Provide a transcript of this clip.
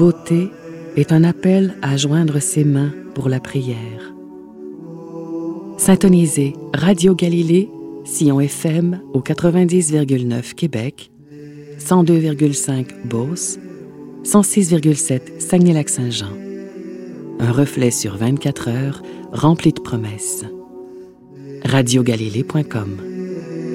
Beauté est un appel à joindre ses mains pour la prière. Syntonisez Radio Galilée, Sillon FM au 90,9 Québec, 102,5 Beauce, 106,7 Saguenay-Lac-Saint-Jean. Un reflet sur 24 heures rempli de promesses. radiogalilée.com